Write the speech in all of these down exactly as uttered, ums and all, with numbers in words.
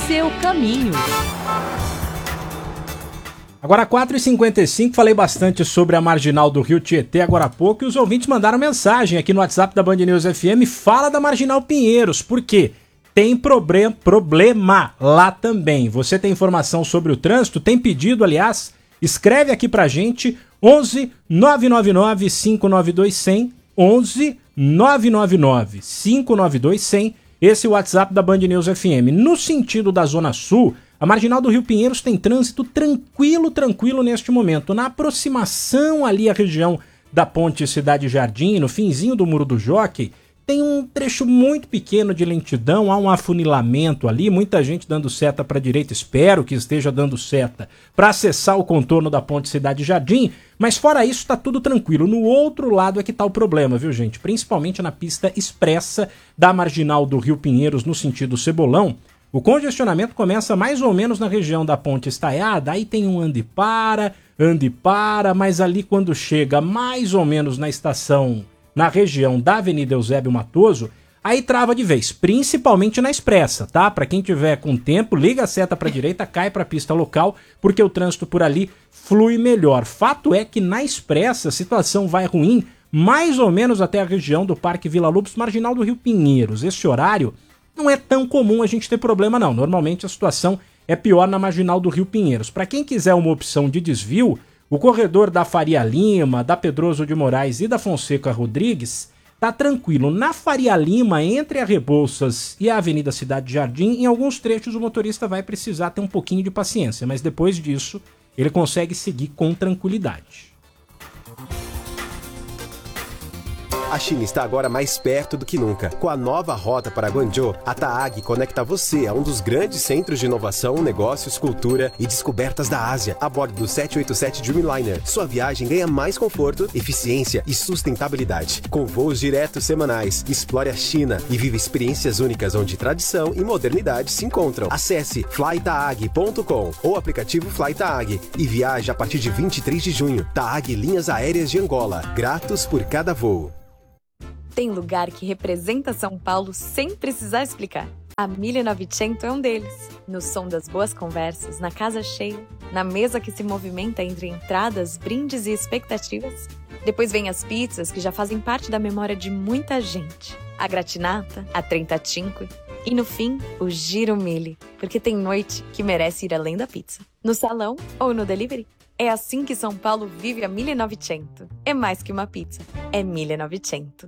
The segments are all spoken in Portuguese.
seu caminho. Agora quatro e cinquenta e cinco, falei bastante sobre a Marginal do Rio Tietê agora há pouco e os ouvintes mandaram mensagem aqui no WhatsApp da Band News F M, fala da Marginal Pinheiros, por quê? Tem problem, problema lá também. Você tem informação sobre o trânsito? Tem pedido, aliás? Escreve aqui pra gente, onze nove nove nove cinco nove dois zero zero, onze nove nove nove cinco nove dois zero zero, esse é o WhatsApp da Band News F M. No sentido da Zona Sul, a Marginal do Rio Pinheiros tem trânsito tranquilo, tranquilo neste momento. Na aproximação ali à região da Ponte Cidade Jardim, no finzinho do Muro do Jockey, tem um trecho muito pequeno de lentidão, há um afunilamento ali, muita gente dando seta para a direita, espero que esteja dando seta para acessar o contorno da Ponte Cidade Jardim, mas fora isso está tudo tranquilo. No outro lado é que está o problema, viu gente? Principalmente na pista expressa da Marginal do Rio Pinheiros no sentido Cebolão. O congestionamento começa mais ou menos na região da Ponte Estaiada, aí tem um anda e para, anda e para, mas ali quando chega mais ou menos na estação, na região da Avenida Eusébio Matoso, aí trava de vez, principalmente na expressa, tá? Para quem tiver com tempo, liga a seta para a direita, cai para a pista local, porque o trânsito por ali flui melhor. Fato é que na expressa a situação vai ruim, mais ou menos até a região do Parque Vila Lobos, Marginal do Rio Pinheiros. Esse horário não é tão comum a gente ter problema não, normalmente a situação é pior na Marginal do Rio Pinheiros. Para quem quiser uma opção de desvio, o corredor da Faria Lima, da Pedroso de Moraes e da Fonseca Rodrigues tá tranquilo. Na Faria Lima, entre a Rebouças e a Avenida Cidade Jardim, em alguns trechos o motorista vai precisar ter um pouquinho de paciência, mas depois disso ele consegue seguir com tranquilidade. A China está agora mais perto do que nunca. Com a nova rota para Guangzhou, a Taag conecta você a um dos grandes centros de inovação, negócios, cultura e descobertas da Ásia, a bordo do sete oito sete Dreamliner. Sua viagem ganha mais conforto, eficiência e sustentabilidade. Com voos diretos semanais, explore a China e viva experiências únicas onde tradição e modernidade se encontram. Acesse fly taag ponto com ou aplicativo FlyTaag e viaje a partir de vinte e três de junho. Taag Linhas Aéreas de Angola. Gratos por cada voo. Tem lugar que representa São Paulo sem precisar explicar. A mille e novecento é um deles. No som das boas conversas, na casa cheia, na mesa que se movimenta entre entradas, brindes e expectativas. Depois vem as pizzas que já fazem parte da memória de muita gente. A gratinata, a trentacinque e, no fim, o giro mille, porque tem noite que merece ir além da pizza. No salão ou no delivery. É assim que São Paulo vive a mille e novecento. É mais que uma pizza, é mille e novecento.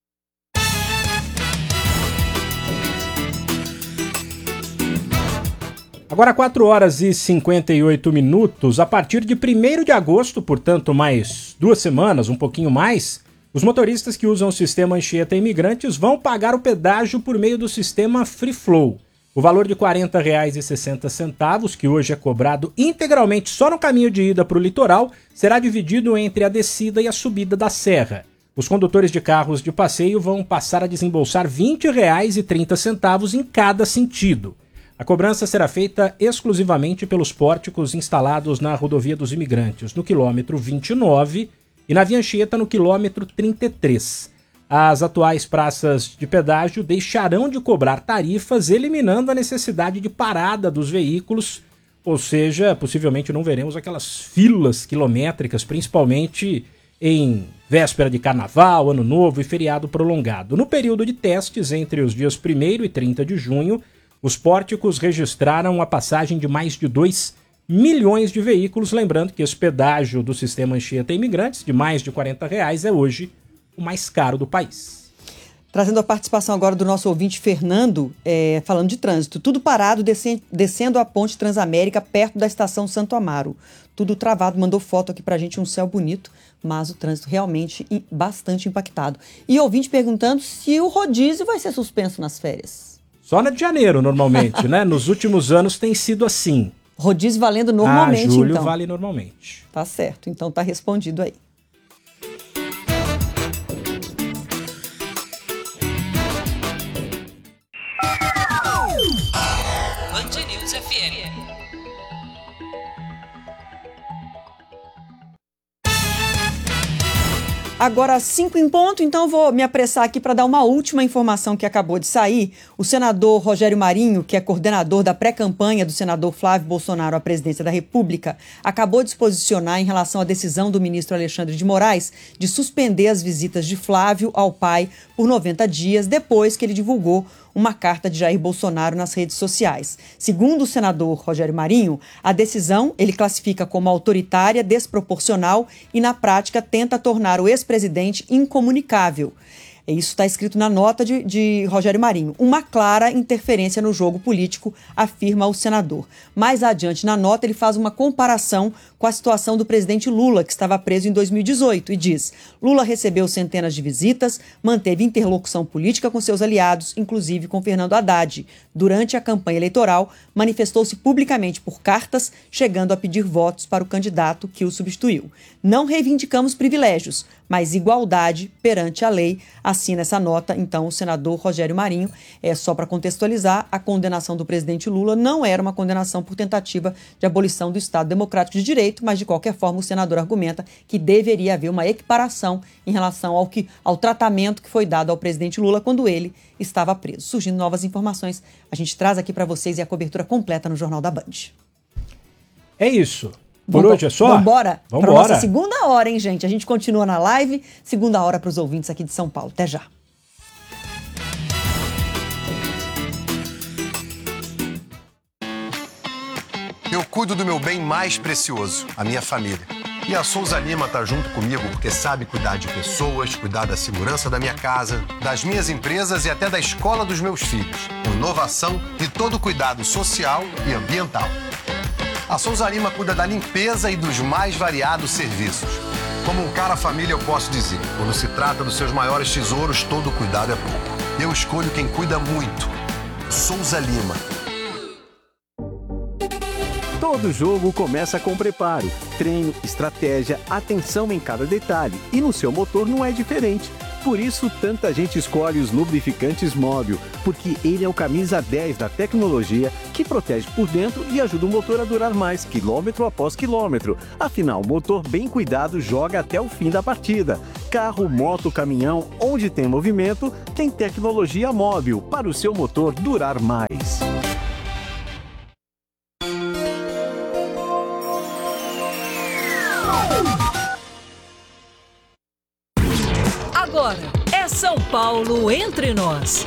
Agora quatro horas e cinquenta e oito minutos, a partir de primeiro de agosto, portanto mais duas semanas, um pouquinho mais, os motoristas que usam o sistema Anchieta Imigrantes vão pagar o pedágio por meio do sistema Free Flow. O valor de quarenta reais e sessenta centavos, que hoje é cobrado integralmente só no caminho de ida para o litoral, será dividido entre a descida e a subida da serra. Os condutores de carros de passeio vão passar a desembolsar vinte reais e trinta centavos em cada sentido. A cobrança será feita exclusivamente pelos pórticos instalados na Rodovia dos Imigrantes, no quilômetro vinte e nove, e na Via Anchieta, no quilômetro trinta e três. As atuais praças de pedágio deixarão de cobrar tarifas, eliminando a necessidade de parada dos veículos, ou seja, possivelmente não veremos aquelas filas quilométricas, principalmente em véspera de carnaval, ano novo e feriado prolongado. No período de testes, entre os dias primeiro e trinta de junho, os pórticos registraram a passagem de mais de dois milhões de veículos, lembrando que esse pedágio do sistema Anchieta Imigrantes, de mais de quarenta reais, é hoje o mais caro do país. Trazendo a participação agora do nosso ouvinte Fernando, é, falando de trânsito. Tudo parado, descendo, descendo a ponte Transamérica, perto da estação Santo Amaro. Tudo travado, mandou foto aqui pra gente, um céu bonito, mas o trânsito realmente bastante impactado. E ouvinte perguntando se o rodízio vai ser suspenso nas férias. Só na de janeiro, normalmente, né? Nos últimos anos tem sido assim. Rodízio valendo normalmente, ah, julho então. Vale normalmente. Tá certo, então tá respondido aí. Band News F M. Agora, cinco em ponto, então vou me apressar aqui para dar uma última informação que acabou de sair. O senador Rogério Marinho, que é coordenador da pré-campanha do senador Flávio Bolsonaro à presidência da República, acabou de se posicionar em relação à decisão do ministro Alexandre de Moraes de suspender as visitas de Flávio ao pai por noventa dias, depois que ele divulgou uma carta de Jair Bolsonaro nas redes sociais. Segundo o senador Rogério Marinho, a decisão ele classifica como autoritária, desproporcional e, na prática, tenta tornar o ex-presidente incomunicável. Isso está escrito na nota de, de Rogério Marinho. Uma clara interferência no jogo político, afirma o senador. Mais adiante na nota, ele faz uma comparação com a situação do presidente Lula, que estava preso em dois mil e dezoito, e diz: Lula recebeu centenas de visitas, manteve interlocução política com seus aliados, inclusive com Fernando Haddad. Durante a campanha eleitoral, manifestou-se publicamente por cartas, chegando a pedir votos para o candidato que o substituiu. Não reivindicamos privilégios, mas igualdade perante a lei, assina essa nota, então, o senador Rogério Marinho. É só para contextualizar, a condenação do presidente Lula não era uma condenação por tentativa de abolição do Estado Democrático de Direito, mas, de qualquer forma, o senador argumenta que deveria haver uma equiparação em relação ao, que, ao tratamento que foi dado ao presidente Lula quando ele estava preso. Surgindo novas informações, a gente traz aqui para vocês e a cobertura completa no Jornal da Band. É isso. Por Vamos, hoje é só? Vamos embora para Vambora. nossa segunda hora, hein, gente? A gente continua na live, segunda hora para os ouvintes aqui de São Paulo. Até já. Eu cuido do meu bem mais precioso, a minha família. E a Souza Lima tá junto comigo porque sabe cuidar de pessoas, cuidar da segurança da minha casa, das minhas empresas e até da escola dos meus filhos. Inovação e todo cuidado social e ambiental. A Souza Lima cuida da limpeza e dos mais variados serviços. Como um cara família, eu posso dizer, quando se trata dos seus maiores tesouros, todo cuidado é pouco. Eu escolho quem cuida muito. Souza Lima. Todo jogo começa com preparo, treino, estratégia, atenção em cada detalhe. E no seu motor não é diferente. Por isso, tanta gente escolhe os lubrificantes Móbil, porque ele é o camisa dez da tecnologia que protege por dentro e ajuda o motor a durar mais, quilômetro após quilômetro. Afinal, o motor bem cuidado joga até o fim da partida. Carro, moto, caminhão, onde tem movimento, tem tecnologia Móbil para o seu motor durar mais. Agora é São Paulo entre nós.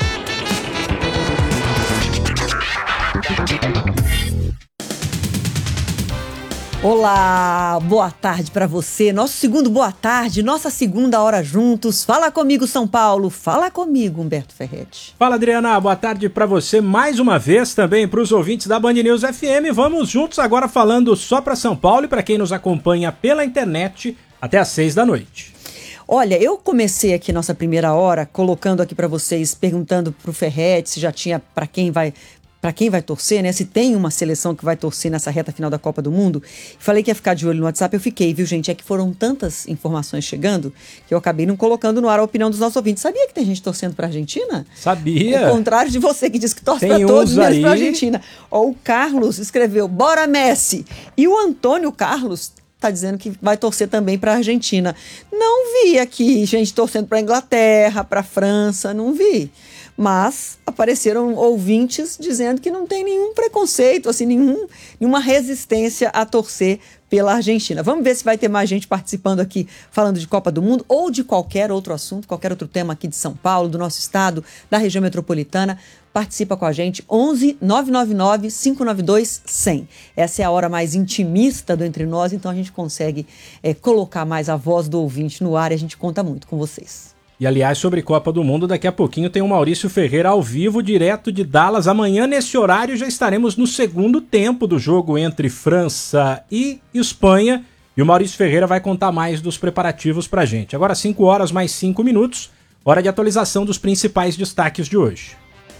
Olá, boa tarde para você. Nosso segundo boa tarde, nossa segunda hora juntos. Fala comigo, São Paulo. Fala comigo, Humberto Ferretti. Fala, Adriana. Boa tarde para você mais uma vez, também para os ouvintes da Band News F M. Vamos juntos agora falando só para São Paulo e para quem nos acompanha pela internet até às seis da noite. Olha, eu comecei aqui nossa primeira hora colocando aqui para vocês, perguntando pro Ferretti se já tinha para quem vai para quem vai torcer, né? Se tem uma seleção que vai torcer nessa reta final da Copa do Mundo. Falei que ia ficar de olho no WhatsApp, eu fiquei, viu, gente? É que foram tantas informações chegando que eu acabei não colocando no ar a opinião dos nossos ouvintes. Sabia que tem gente torcendo pra Argentina? Sabia. Ao contrário de você que diz que torce tem pra todos, menos aí... pra Argentina. Ó, o Carlos escreveu, bora Messi! E o Antônio Carlos tá dizendo que vai torcer também para a Argentina. Não vi aqui gente torcendo para a Inglaterra, para a França, não vi. Mas apareceram ouvintes dizendo que não tem nenhum preconceito, assim, nenhum, nenhuma resistência a torcer pela Argentina. Vamos ver se vai ter mais gente participando aqui, falando de Copa do Mundo ou de qualquer outro assunto, qualquer outro tema aqui de São Paulo, do nosso estado, da região metropolitana. Participa com a gente, onze nove nove nove, cinco nove dois, cem. Essa é a hora mais intimista do Entre Nós, então a gente consegue é, colocar mais a voz do ouvinte no ar e a gente conta muito com vocês. E, aliás, sobre Copa do Mundo, daqui a pouquinho tem o Maurício Ferreira ao vivo, direto de Dallas. Amanhã, nesse horário, já estaremos no segundo tempo do jogo entre França e Espanha. E o Maurício Ferreira vai contar mais dos preparativos pra gente. Agora, cinco horas mais cinco minutos, hora de atualização dos principais destaques de hoje.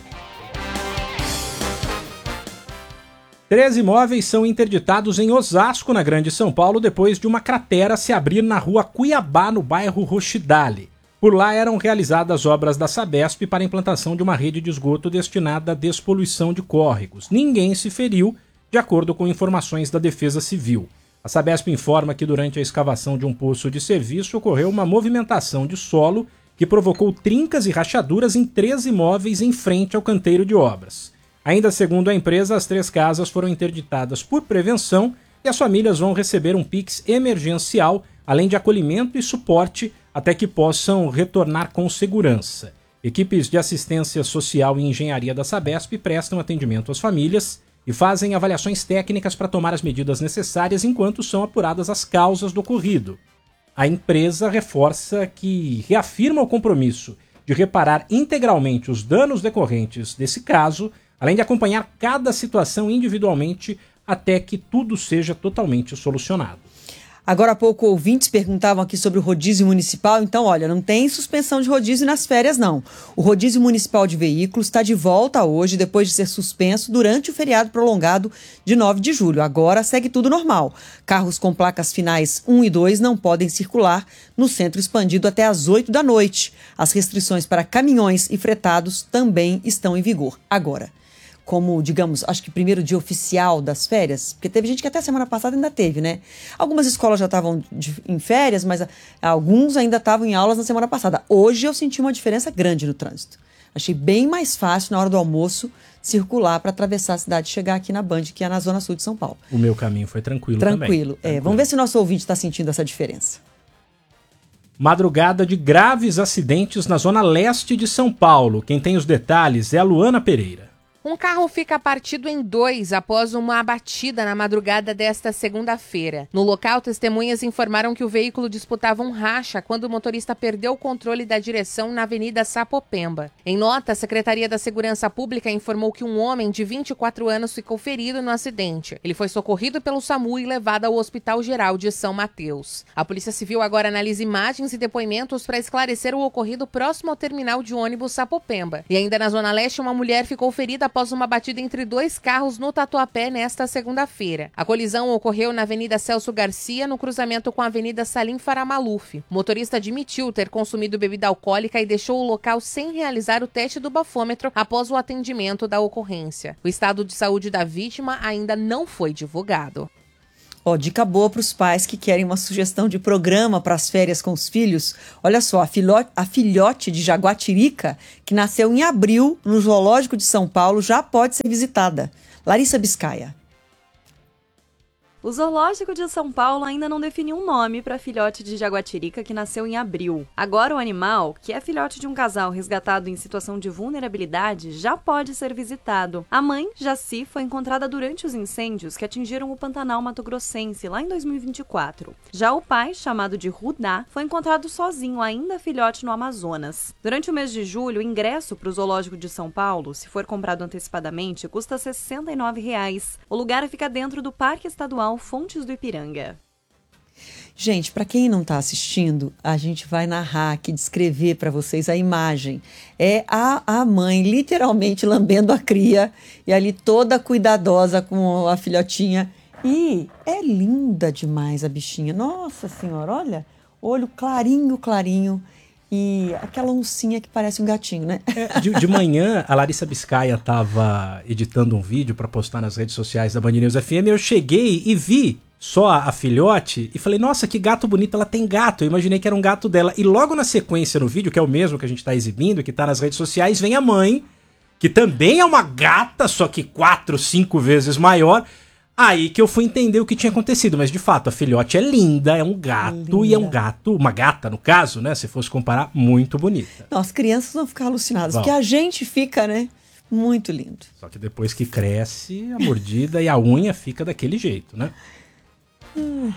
Três imóveis são interditados em Osasco, na Grande São Paulo, depois de uma cratera se abrir na rua Cuiabá, no bairro Rochidale. Por lá eram realizadas obras da Sabesp para a implantação de uma rede de esgoto destinada à despoluição de córregos. Ninguém se feriu, de acordo com informações da Defesa Civil. A Sabesp informa que durante a escavação de um poço de serviço ocorreu uma movimentação de solo que provocou trincas e rachaduras em três imóveis em frente ao canteiro de obras. Ainda segundo a empresa, as três casas foram interditadas por prevenção e as famílias vão receber um Pix emergencial, além de acolhimento e suporte até que possam retornar com segurança. Equipes de assistência social e engenharia da Sabesp prestam atendimento às famílias e fazem avaliações técnicas para tomar as medidas necessárias enquanto são apuradas as causas do ocorrido. A empresa reforça que reafirma o compromisso de reparar integralmente os danos decorrentes desse caso, além de acompanhar cada situação individualmente até que tudo seja totalmente solucionado. Agora há pouco, ouvintes perguntavam aqui sobre o rodízio municipal. Então, olha, não tem suspensão de rodízio nas férias, não. O rodízio municipal de veículos está de volta hoje, depois de ser suspenso durante o feriado prolongado de nove de julho. Agora segue tudo normal. Carros com placas finais um e dois não podem circular no centro expandido até às oito da noite. As restrições para caminhões e fretados também estão em vigor agora. Como, digamos, acho que primeiro dia oficial das férias, porque teve gente que até semana passada ainda teve, né? Algumas escolas já estavam em férias, mas a, alguns ainda estavam em aulas na semana passada. Hoje eu senti uma diferença grande no trânsito. Achei bem mais fácil, na hora do almoço, circular para atravessar a cidade e chegar aqui na Band, que é na zona sul de São Paulo. O meu caminho foi tranquilo, tranquilo também. Tranquilo, é. Tranquilo. Vamos ver se o nosso ouvinte está sentindo essa diferença. Madrugada de graves acidentes na zona leste de São Paulo. Quem tem os detalhes é a Luana Pereira. Um carro fica partido em dois após uma batida na madrugada desta segunda-feira. No local, testemunhas informaram que o veículo disputava um racha quando o motorista perdeu o controle da direção na Avenida Sapopemba. Em nota, a Secretaria da Segurança Pública informou que um homem de vinte e quatro anos ficou ferido no acidente. Ele foi socorrido pelo SAMU e levado ao Hospital Geral de São Mateus. A Polícia Civil agora analisa imagens e depoimentos para esclarecer o ocorrido próximo ao terminal de ônibus Sapopemba. E ainda na Zona Leste, uma mulher ficou ferida após uma batida entre dois carros no Tatuapé nesta segunda-feira. A colisão ocorreu na Avenida Celso Garcia, no cruzamento com a Avenida Salim Faramaluf. O motorista admitiu ter consumido bebida alcoólica e deixou o local sem realizar o teste do bafômetro após o atendimento da ocorrência. O estado de saúde da vítima ainda não foi divulgado. Ó, oh, dica boa para os pais que querem uma sugestão de programa para as férias com os filhos. Olha só, a filhote, a filhote de jaguatirica, que nasceu em abril no Zoológico de São Paulo, já pode ser visitada. Larissa Biscaia. O Zoológico de São Paulo ainda não definiu um nome para a filhote de jaguatirica que nasceu em abril. Agora o animal, que é filhote de um casal resgatado em situação de vulnerabilidade, já pode ser visitado. A mãe, Jaci, foi encontrada durante os incêndios que atingiram o Pantanal Mato-Grossense lá em dois mil e vinte e quatro. Já o pai, chamado de Rudá, foi encontrado sozinho, ainda filhote, no Amazonas. Durante o mês de julho, o ingresso para o Zoológico de São Paulo, se for comprado antecipadamente, custa sessenta e nove reais. O lugar fica dentro do Parque Estadual Fontes do Ipiranga. Gente, para quem não está assistindo, a gente vai narrar aqui, descrever para vocês a imagem. É a, a mãe literalmente lambendo a cria e ali toda cuidadosa com a filhotinha. E é linda demais a bichinha. Nossa Senhora, olha, olho clarinho, clarinho. E aquela oncinha que parece um gatinho, né? É, de, de manhã, a Larissa Biscaia estava editando um vídeo para postar nas redes sociais da Band News F M. Eu cheguei e vi só a, a filhote e falei, nossa, que gato bonito, ela tem gato. Eu imaginei que era um gato dela. E logo na sequência no vídeo, que é o mesmo que a gente está exibindo, que está nas redes sociais, vem a mãe, que também é uma gata, só que quatro, cinco vezes maior. Aí que eu fui entender o que tinha acontecido, mas de fato a filhote é linda, é um gato, linda. E é um gato, uma gata no caso, né, se fosse comparar, muito bonita. Não, as crianças vão ficar alucinadas, Bom. porque a gente fica, né, muito lindo. Só que depois que cresce, a mordida e a unha fica daquele jeito, né? Hum.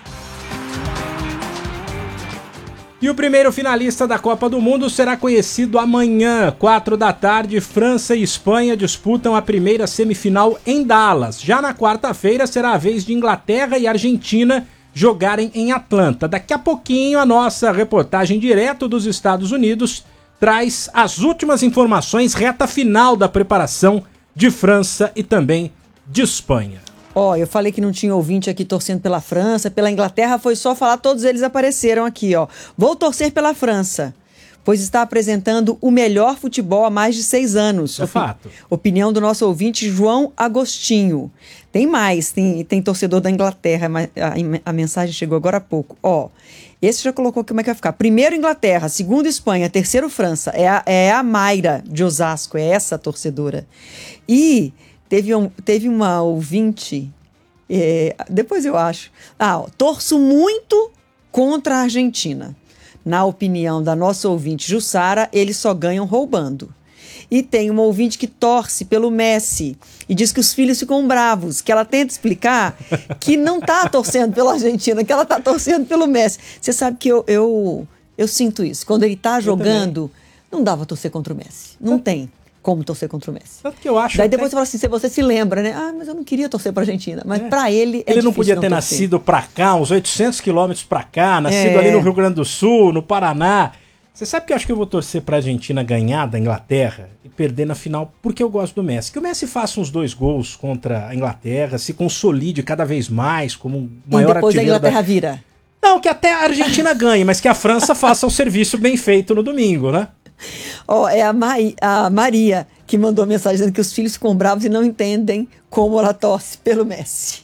E o primeiro finalista da Copa do Mundo será conhecido amanhã, quatro da tarde. França e Espanha disputam a primeira semifinal em Dallas. Já na quarta-feira será a vez de Inglaterra e Argentina jogarem em Atlanta. Daqui a pouquinho a nossa reportagem direto dos Estados Unidos traz as últimas informações, reta final da preparação de França e também de Espanha. Ó, oh, eu falei que não tinha ouvinte aqui torcendo pela França, pela Inglaterra, foi só falar, todos eles apareceram aqui, ó. Vou torcer pela França, pois está apresentando o melhor futebol há mais de seis anos. É fato. Opinião do nosso ouvinte João Agostinho. Tem mais, tem, tem torcedor da Inglaterra, a, a mensagem chegou agora há pouco. Ó, esse já colocou como é que vai ficar. Primeiro Inglaterra, segundo Espanha, terceiro França. É a, é a Mayra de Osasco, é essa a torcedora. E teve, um, teve uma ouvinte, é, depois eu acho. Ah, ó, torço muito contra a Argentina. Na opinião da nossa ouvinte Jussara, eles só ganham roubando. E tem uma ouvinte que torce pelo Messi e diz que os filhos ficam bravos, que ela tenta explicar que não está torcendo pela Argentina, que ela está torcendo pelo Messi. Você sabe que eu, eu, eu sinto isso. Quando ele está jogando, não dá para torcer contra o Messi. Não eu... tem como torcer contra o Messi. Tanto que eu acho Daí até... depois você fala assim, você se lembra, né? Ah, mas eu não queria torcer para a Argentina. Mas é. para ele é Ele não podia não ter torcer. nascido para cá, uns oitocentos quilômetros para cá, nascido É. ali no Rio Grande do Sul, no Paraná. Você sabe que eu acho que eu vou torcer para a Argentina ganhar da Inglaterra e perder na final porque eu gosto do Messi. Que o Messi faça uns dois gols contra a Inglaterra, se consolide cada vez mais como um maior e depois a artilheiro Inglaterra da... vira. Não, que até a Argentina ganhe, mas que a França faça um serviço bem feito no domingo, né? Ó, é a, Ma a Maria que mandou a mensagem dizendo que os filhos ficam bravos e não entendem como ela torce pelo Messi.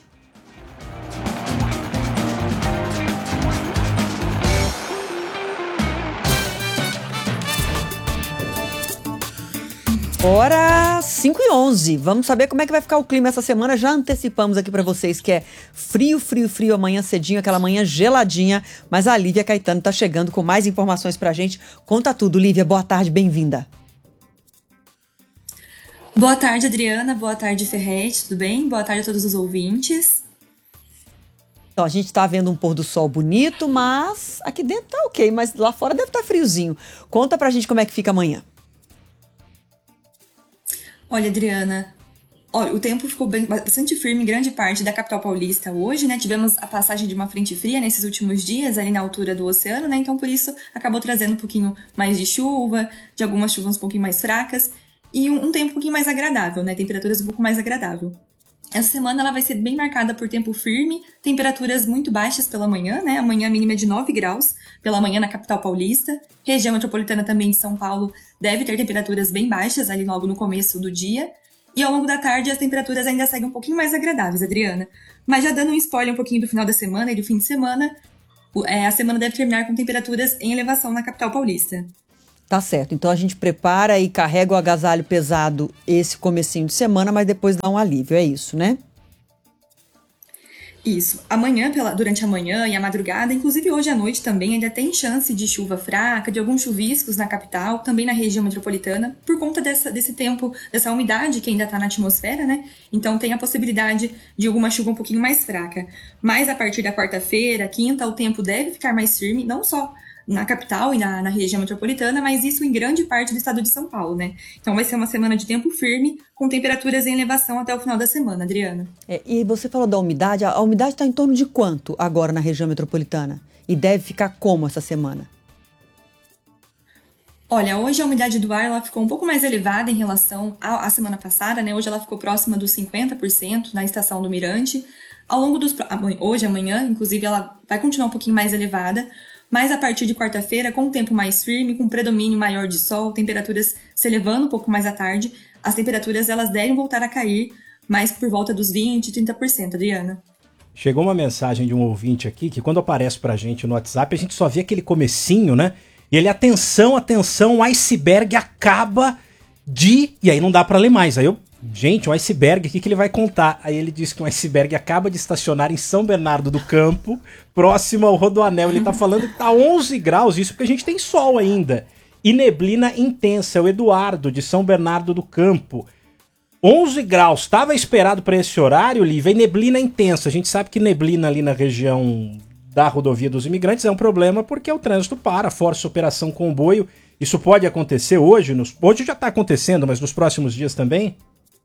Hora cinco e onze. Vamos saber como é que vai ficar o clima essa semana. Já antecipamos aqui para vocês que é frio, frio, frio amanhã cedinho, aquela manhã geladinha. Mas a Lívia Caetano tá chegando com mais informações pra gente. Conta tudo, Lívia. Boa tarde, bem-vinda. Boa tarde, Adriana. Boa tarde, Ferretti. Tudo bem? Boa tarde a todos os ouvintes. Então, a gente tá vendo um pôr do sol bonito, mas aqui dentro tá ok. Mas lá fora deve estar friozinho. Conta pra gente como é que fica amanhã. Olha, Adriana, olha, o tempo ficou bem, bastante firme em grande parte da capital paulista hoje, né? Tivemos a passagem de uma frente fria nesses últimos dias, ali na altura do oceano, né? Então, por isso, acabou trazendo um pouquinho mais de chuva, de algumas chuvas um pouquinho mais fracas, e um, um tempo um pouquinho mais agradável, né? Temperaturas um pouco mais agradável. Essa semana ela vai ser bem marcada por tempo firme, temperaturas muito baixas pela manhã, né? Amanhã a mínima é de nove graus pela manhã na capital paulista. Região metropolitana também de São Paulo deve ter temperaturas bem baixas ali logo no começo do dia. E ao longo da tarde as temperaturas ainda seguem um pouquinho mais agradáveis, Adriana. Mas já dando um spoiler um pouquinho do final da semana e do fim de semana, a semana deve terminar com temperaturas em elevação na capital paulista. Tá certo, então a gente prepara e carrega o agasalho pesado esse comecinho de semana, mas depois dá um alívio, é isso, né? Isso. Amanhã, pela, durante a manhã e a madrugada, inclusive hoje à noite também, ainda tem chance de chuva fraca, de alguns chuviscos na capital, também na região metropolitana, por conta dessa, desse tempo, dessa umidade que ainda está na atmosfera, né? Então tem a possibilidade de alguma chuva um pouquinho mais fraca. Mas a partir da quarta-feira, quinta, o tempo deve ficar mais firme, não só na capital e na, na região metropolitana, mas isso em grande parte do estado de São Paulo, né? Então vai ser uma semana de tempo firme, com temperaturas em elevação até o final da semana, Adriana. É, e você falou da umidade, a, a umidade está em torno de quanto agora na região metropolitana? E deve ficar como essa semana? Olha, hoje a umidade do ar ela ficou um pouco mais elevada em relação à, à semana passada, né? Hoje ela ficou próxima dos cinquenta por cento na estação do Mirante. Ao longo dos... Hoje, amanhã, inclusive, ela vai continuar um pouquinho mais elevada, mas a partir de quarta-feira, com o tempo mais firme, com predomínio maior de sol, temperaturas se elevando um pouco mais à tarde, as temperaturas elas devem voltar a cair mais por volta dos vinte, trinta por cento, Adriana. Chegou uma mensagem de um ouvinte aqui que quando aparece pra gente no WhatsApp, a gente só vê aquele comecinho, né? E ele, atenção, atenção, o iceberg acaba de... E aí não dá pra ler mais. Aí eu, gente, um iceberg, o que, que ele vai contar? Aí ele diz que um iceberg acaba de estacionar em São Bernardo do Campo, próximo ao Rodoanel. Ele tá falando que tá onze graus, isso porque a gente tem sol ainda. E neblina intensa, é o Eduardo, de São Bernardo do Campo. onze graus, estava esperado para esse horário, Lívia, e neblina intensa. A gente sabe que neblina ali na região da rodovia dos imigrantes é um problema porque o trânsito para, força operação comboio. Isso pode acontecer hoje, nos, hoje já está acontecendo, mas nos próximos dias também?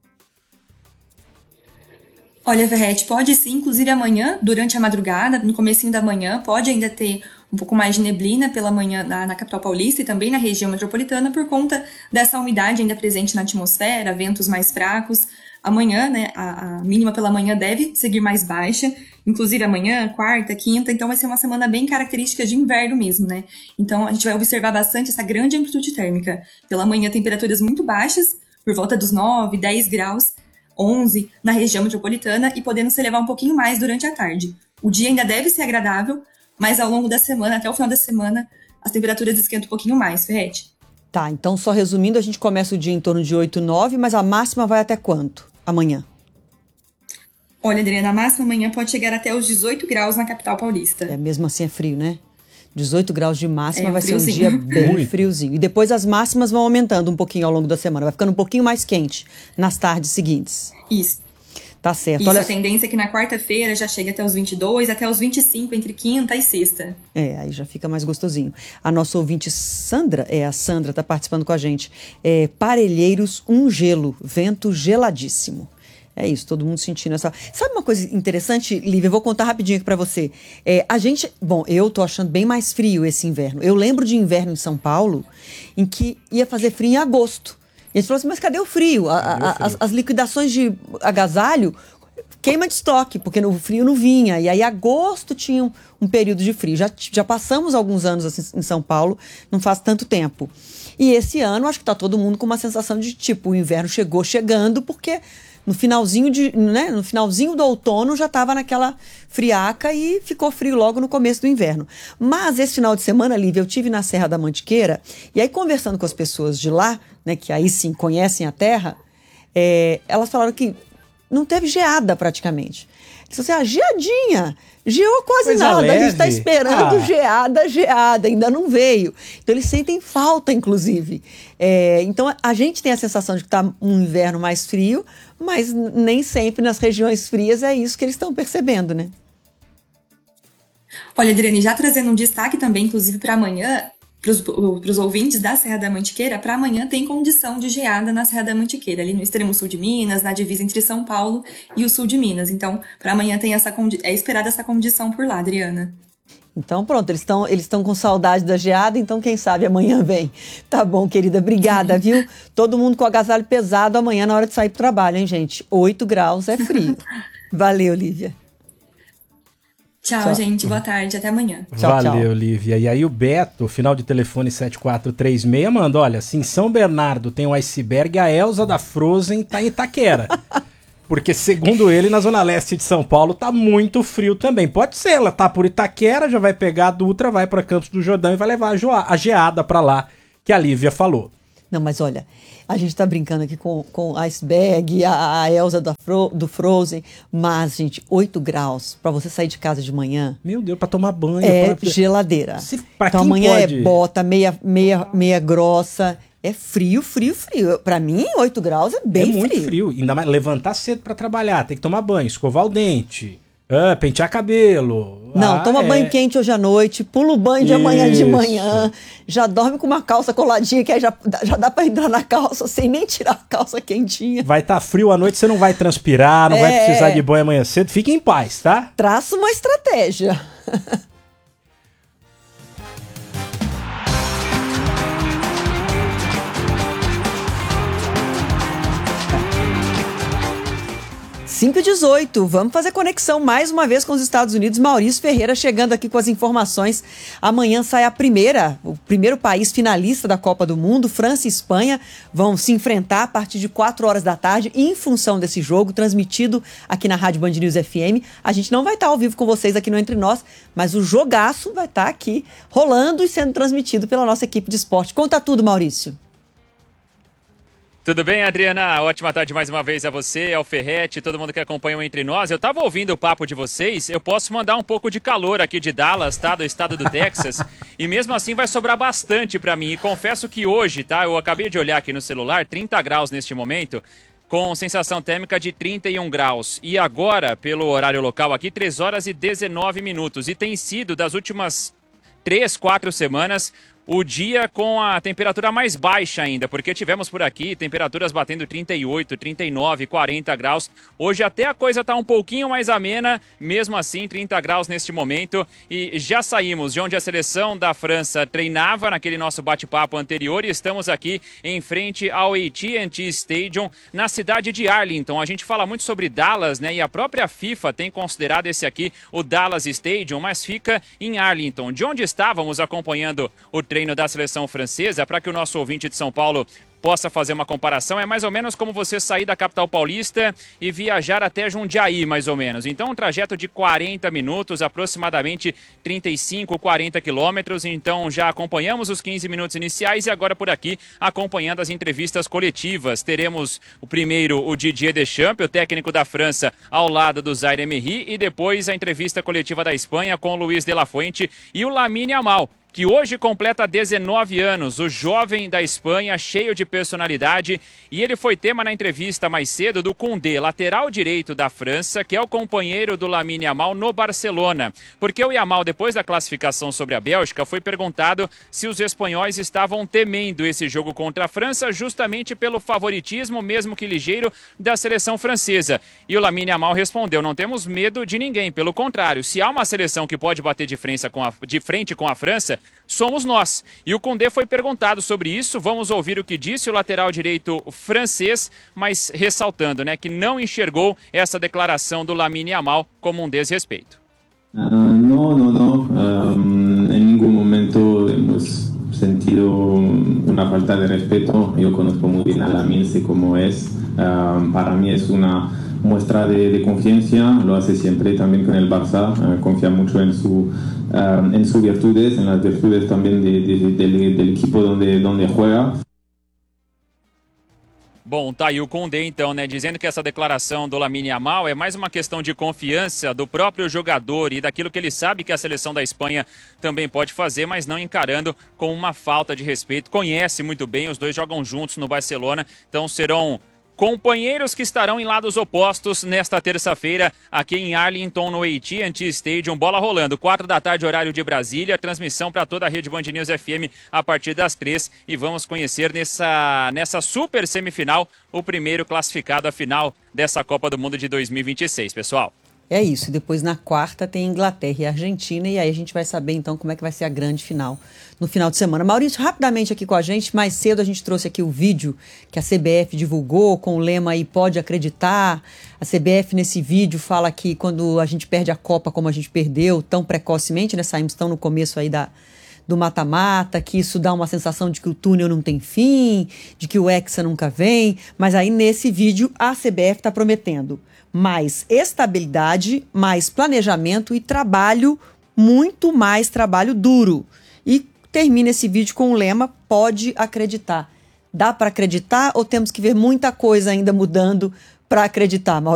Olha, Ferretti, pode sim, inclusive amanhã, durante a madrugada, no comecinho da manhã, pode ainda ter um pouco mais de neblina pela manhã na, na capital paulista e também na região metropolitana por conta dessa umidade ainda presente na atmosfera, ventos mais fracos. Amanhã, né, a, a mínima pela manhã deve seguir mais baixa, inclusive amanhã, quarta, quinta, então vai ser uma semana bem característica de inverno mesmo, né? Então a gente vai observar bastante essa grande amplitude térmica. Pela manhã, temperaturas muito baixas, por volta dos nove, dez graus, onze na região metropolitana e podendo se elevar um pouquinho mais durante a tarde. O dia ainda deve ser agradável, mas ao longo da semana, até o final da semana, as temperaturas esquentam um pouquinho mais, Ferrete. Tá, então só resumindo, a gente começa o dia em torno de oito, nove, mas a máxima vai até quanto? Amanhã? Olha, Adriana, a máxima amanhã pode chegar até os dezoito graus na capital paulista. É, mesmo assim é frio, né? dezoito graus de máxima, é um vai friozinho. ser um dia bem Muito. friozinho. E depois as máximas vão aumentando um pouquinho ao longo da semana, vai ficando um pouquinho mais quente nas tardes seguintes. Isso. Tá certo. Isso, Olha... a tendência é que na quarta-feira já chegue até os vinte e dois, até os vinte e cinco, entre quinta e sexta. É, aí já fica mais gostosinho. A nossa ouvinte Sandra, é a Sandra, tá participando com a gente. É, Parelheiros, um gelo, vento geladíssimo. É isso, todo mundo sentindo essa... Sabe uma coisa interessante, Lívia? Eu vou contar rapidinho aqui pra você. É, a gente... Bom, eu tô achando bem mais frio esse inverno. Eu lembro de inverno em São Paulo, em que ia fazer frio em agosto. E a gente falou assim, mas cadê o frio? A, a, o frio? As, as liquidações de agasalho, queima de estoque, porque o frio não vinha. E aí, agosto tinha um, um período de frio. Já, já passamos alguns anos assim, em São Paulo, não faz tanto tempo. E esse ano, acho que tá todo mundo com uma sensação de, tipo, o inverno chegou chegando, porque... No finalzinho, de, né, no finalzinho do outono já estava naquela friaca e ficou frio logo no começo do inverno. Mas esse final de semana, Lívia, eu estive na Serra da Mantiqueira e aí conversando com as pessoas de lá, né, que aí sim conhecem a terra, é, elas falaram que não teve geada praticamente. Eles falaram assim, ah, geadinha, geou quase Coisa nada, leve. a gente está esperando Ah. geada, geada, ainda não veio. Então eles sentem falta, inclusive. É, então a gente tem a sensação de que está um inverno mais frio, mas nem sempre nas regiões frias é isso que eles estão percebendo, né? Olha, Adriane, já trazendo um destaque também, inclusive para amanhã, para os ouvintes da Serra da Mantiqueira, para amanhã tem condição de geada na Serra da Mantiqueira, ali no extremo sul de Minas, na divisa entre São Paulo e o sul de Minas. Então, para amanhã tem essa condi- é esperada essa condição por lá, Adriana. Então pronto, eles estão eles estão com saudade da geada, então quem sabe amanhã vem. Tá bom, querida, obrigada, viu? Todo mundo com agasalho pesado amanhã na hora de sair pro trabalho, hein, gente? oito graus é frio. Valeu, Lívia. Tchau, Tchau. gente. Boa tarde. Até amanhã. Tchau, Valeu, tchau. Lívia. E aí o Beto, final de telefone sete quatro três seis, manda, olha, se em São Bernardo tem um iceberg, a Elza da Frozen tá em Itaquera. Porque, segundo ele, na zona leste de São Paulo tá muito frio também. Pode ser, ela tá por Itaquera, já vai pegar a Dutra, vai pra Campos do Jordão e vai levar a, joa- a geada pra lá, que a Lívia falou. Não, mas olha, a gente tá brincando aqui com, com iceberg, a, a Elza da Fro, do Frozen, mas, gente, oito graus pra você sair de casa de manhã Meu Deus, pra tomar banho. é pra... geladeira. Se- pra Então quem amanhã pode- é bota, meia, meia, meia grossa, é frio, frio, frio. Pra mim, oito graus é bem é muito frio. frio. Ainda mais levantar cedo pra trabalhar, tem que tomar banho, escovar o dente, ah, pentear cabelo. Não, Ah, toma é. banho quente hoje à noite, pula o banho de amanhã de Isso. manhã, já dorme com uma calça coladinha, que aí já, já dá pra entrar na calça sem nem tirar a calça quentinha. Vai estar frio à noite, você não vai transpirar, não vai É. precisar de banho amanhã cedo. Fique em paz, tá? Traça uma estratégia. cinco e dezoito, vamos fazer conexão mais uma vez com os Estados Unidos. Maurício Ferreira chegando aqui com as informações. Amanhã sai a primeira, o primeiro país finalista da Copa do Mundo. França e Espanha vão se enfrentar a partir de quatro horas da tarde em função desse jogo, transmitido aqui na Rádio Band News F M. A gente não vai estar ao vivo com vocês aqui no Entre Nós, mas o jogaço vai estar aqui rolando e sendo transmitido pela nossa equipe de esporte. Conta tudo, Maurício. Tudo bem, Adriana? Ótima tarde mais uma vez a você, ao Ferrete, todo mundo que acompanha o Entre Nós. Eu tava ouvindo o papo de vocês, eu posso mandar um pouco de calor aqui de Dallas, tá? Do estado do Texas, e mesmo assim vai sobrar bastante pra mim. E confesso que hoje, tá? Eu acabei de olhar aqui no celular, trinta graus neste momento, com sensação térmica de trinta e um graus. E agora, pelo horário local aqui, três horas e dezenove minutos. E tem sido, das últimas três, quatro semanas, o dia com a temperatura mais baixa ainda, porque tivemos por aqui temperaturas batendo trinta e oito, trinta e nove, quarenta graus. Hoje até a coisa está um pouquinho mais amena, mesmo assim trinta graus neste momento. E já saímos de onde a seleção da França treinava naquele nosso bate-papo anterior e estamos aqui em frente ao A T and T Stadium, na cidade de Arlington. A gente fala muito sobre Dallas, né? E a própria FIFA tem considerado esse aqui o Dallas Stadium, mas fica em Arlington, de onde estávamos acompanhando o treino da seleção francesa, para que o nosso ouvinte de São Paulo possa fazer uma comparação. É mais ou menos como você sair da capital paulista e viajar até Jundiaí, mais ou menos. Então, um trajeto de quarenta minutos, aproximadamente trinta e cinco, quarenta quilômetros. Então, já acompanhamos os quinze minutos iniciais e agora por aqui, acompanhando as entrevistas coletivas. Teremos o primeiro, o Didier Deschamps, o técnico da França, ao lado do Zaire Emery, e depois a entrevista coletiva da Espanha com o Luis de la Fuente e o Lamine Yamal, que hoje completa dezenove anos, o jovem da Espanha, cheio de personalidade, e ele foi tema na entrevista mais cedo do Koundé, lateral direito da França, que é o companheiro do Lamine Yamal no Barcelona. Porque o Yamal, depois da classificação sobre a Bélgica, foi perguntado se os espanhóis estavam temendo esse jogo contra a França, justamente pelo favoritismo, mesmo que ligeiro, da seleção francesa. E o Lamine Yamal respondeu: não temos medo de ninguém, pelo contrário, se há uma seleção que pode bater de frente com a, de frente com a França, somos nós. E o Koundé foi perguntado sobre isso. Vamos ouvir o que disse o lateral direito francês, mas ressaltando, né, que não enxergou essa declaração do Lamine Yamal como um desrespeito. Uh, no, no, no. Um, en ningún momento hemos sentido una falta de respeto. Yo conozco muy bien a Lamine, sé cómo es. Uh, para mí es una muestra de, de confianza, lo hace siempre también con el Barça, uh, confía mucho en su uh, en sus virtudes, en las virtudes también de, de, de, del, del equipo donde, donde juega. Bom, tá aí o Koundé então, né, dizendo que essa declaração do Lamine Yamal é mais uma questão de confiança do próprio jogador e daquilo que ele sabe que a seleção da Espanha também pode fazer, mas não encarando com uma falta de respeito. Conhece muito bem, os dois jogam juntos no Barcelona, então serão companheiros que estarão em lados opostos nesta terça-feira aqui em Arlington, no A T and T Stadium. Bola rolando, quatro da tarde, horário de Brasília. Transmissão para toda a rede Band News F M a partir das três. E vamos conhecer nessa, nessa super semifinal o primeiro classificado à final dessa Copa do Mundo de dois mil e vinte e seis, pessoal. É isso, e depois na quarta tem Inglaterra e Argentina, e aí a gente vai saber então como é que vai ser a grande final no final de semana. Maurício, rapidamente aqui com a gente, mais cedo a gente trouxe aqui o vídeo que a C B F divulgou com o lema aí Pode Acreditar. A C B F nesse vídeo fala que quando a gente perde a Copa como a gente perdeu tão precocemente, né, saímos tão no começo aí da... do mata-mata, que isso dá uma sensação de que o túnel não tem fim, de que o Hexa nunca vem, mas aí nesse vídeo a C B F está prometendo mais estabilidade, mais planejamento e trabalho, muito mais trabalho duro. E termina esse vídeo com o lema Pode Acreditar. Dá para acreditar ou temos que ver muita coisa ainda mudando para acreditar, Maurício?